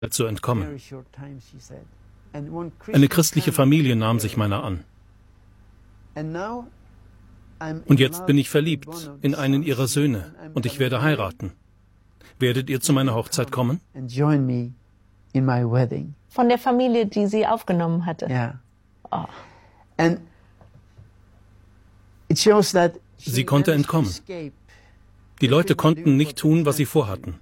zu entkommen. Eine christliche Familie nahm sich meiner an. Und jetzt bin ich verliebt in einen ihrer Söhne und ich werde heiraten. Werdet ihr zu meiner Hochzeit kommen? Von der Familie, die sie aufgenommen hatte? Ja. Oh. Sie konnte entkommen. Die Leute konnten nicht tun, was sie vorhatten.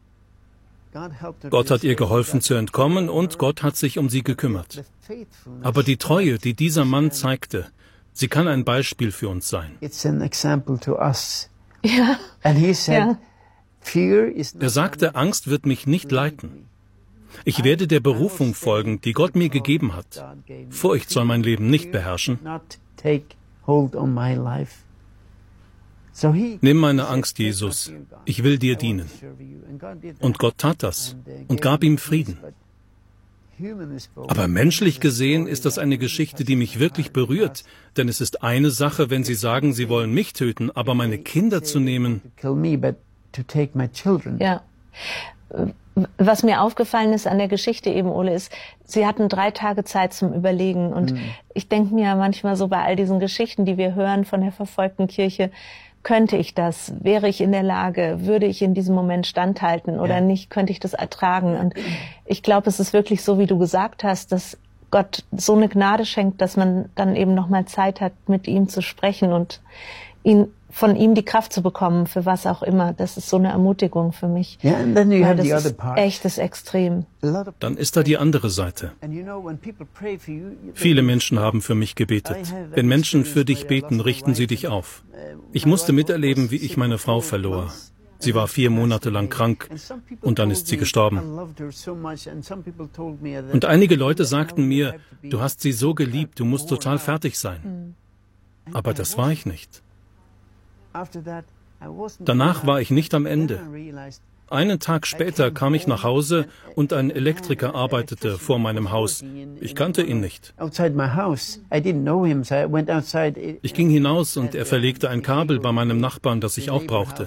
Gott hat ihr geholfen zu entkommen und Gott hat sich um sie gekümmert. Aber die Treue, die dieser Mann zeigte, sie kann ein Beispiel für uns sein. Ja. Ja. Er sagte, Angst wird mich nicht leiten. Ich werde der Berufung folgen, die Gott mir gegeben hat. Furcht soll mein Leben nicht beherrschen. Nimm meine Angst, Jesus. Ich will dir dienen. Und Gott tat das und gab ihm Frieden. Aber menschlich gesehen ist das eine Geschichte, die mich wirklich berührt. Denn es ist eine Sache, wenn Sie sagen, Sie wollen mich töten, aber meine Kinder zu nehmen. Ja. Was mir aufgefallen ist an der Geschichte eben, Ole, ist, Sie hatten 3 Tage Zeit zum Überlegen. Und ich denke mir manchmal so bei all diesen Geschichten, die wir hören von der verfolgten Kirche, könnte ich das? Wäre ich in der Lage? Würde ich in diesem Moment standhalten oder nicht? Könnte ich das ertragen? Und ich glaube, es ist wirklich so, wie du gesagt hast, dass Gott so eine Gnade schenkt, dass man dann eben nochmal Zeit hat, mit ihm zu sprechen und von ihm die Kraft zu bekommen, für was auch immer. Das ist so eine Ermutigung für mich. Das ist echtes Extrem. Dann ist da die andere Seite. Viele Menschen haben für mich gebetet. Wenn Menschen für dich beten, richten sie dich auf. Ich musste miterleben, wie ich meine Frau verlor. Sie war 4 Monate lang krank und dann ist sie gestorben. Und einige Leute sagten mir, du hast sie so geliebt, du musst total fertig sein. Aber das war ich nicht. Danach war ich nicht am Ende. Einen Tag später kam ich nach Hause und ein Elektriker arbeitete vor meinem Haus. Ich kannte ihn nicht. Ich ging hinaus und er verlegte ein Kabel bei meinem Nachbarn, das ich auch brauchte.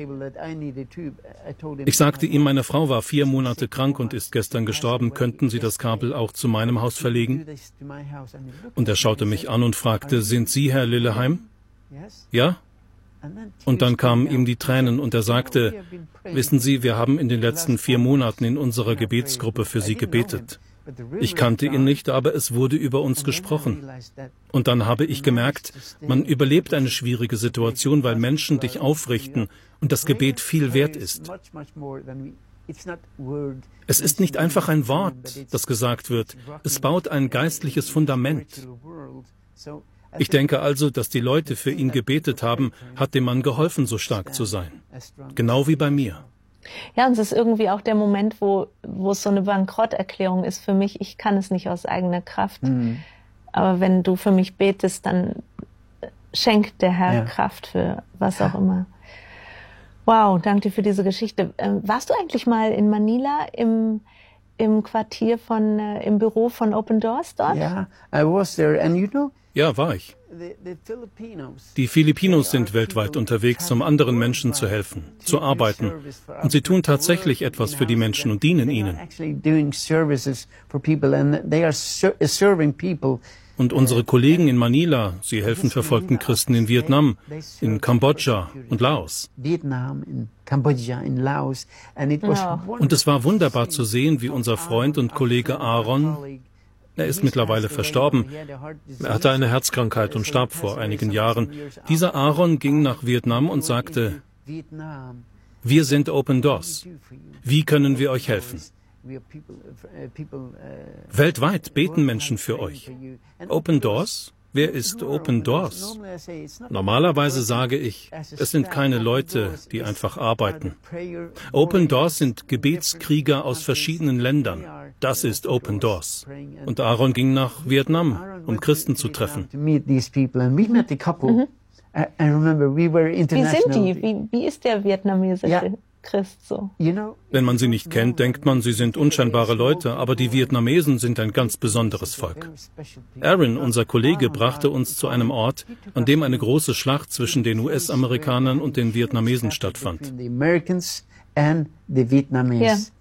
Ich sagte ihm, meine Frau war 4 Monate krank und ist gestern gestorben. Könnten Sie das Kabel auch zu meinem Haus verlegen? Und er schaute mich an und fragte, sind Sie Herr Lilleheim? Ja? Und dann kamen ihm die Tränen und er sagte, wissen Sie, wir haben in den letzten 4 Monaten in unserer Gebetsgruppe für Sie gebetet. Ich kannte ihn nicht, aber es wurde über uns gesprochen. Und dann habe ich gemerkt, man überlebt eine schwierige Situation, weil Menschen dich aufrichten und das Gebet viel wert ist. Es ist nicht einfach ein Wort, das gesagt wird. Es baut ein geistliches Fundament. Ich denke also, dass die Leute für ihn gebetet haben, hat dem Mann geholfen, so stark zu sein. Genau wie bei mir. Ja, und es ist irgendwie auch der Moment, wo es so eine Bankrotterklärung ist für mich. Ich kann es nicht aus eigener Kraft. Aber wenn du für mich betest, dann schenkt der Herr Kraft für was auch immer. Wow, danke dir für diese Geschichte. Warst du eigentlich mal in Manila im Quartier im Büro von Open Doors dort? Yeah, I was there, and you know. Ja, war ich. Die Filipinos sind weltweit unterwegs, um anderen Menschen zu helfen, zu arbeiten. Und sie tun tatsächlich etwas für die Menschen und dienen ihnen. Und unsere Kollegen in Manila, sie helfen verfolgten Christen in Vietnam, in Kambodscha und Laos. Und es war wunderbar zu sehen, wie unser Freund und Kollege Aaron, er ist mittlerweile verstorben. Er hatte eine Herzkrankheit und starb vor einigen Jahren. Dieser Aaron ging nach Vietnam und sagte, wir sind Open Doors. Wie können wir euch helfen? Weltweit beten Menschen für euch. Open Doors? Wer ist Open Doors? Normalerweise sage ich, es sind keine Leute, die einfach arbeiten. Open Doors sind Gebetskrieger aus verschiedenen Ländern. Das ist Open Doors. Und Aaron ging nach Vietnam, um Christen zu treffen. Wie sind die? Wie ist der vietnamesische Christ so? Wenn man sie nicht kennt, denkt man, sie sind unscheinbare Leute, aber die Vietnamesen sind ein ganz besonderes Volk. Aaron, unser Kollege, brachte uns zu einem Ort, an dem eine große Schlacht zwischen den US-Amerikanern und den Vietnamesen stattfand. Ja.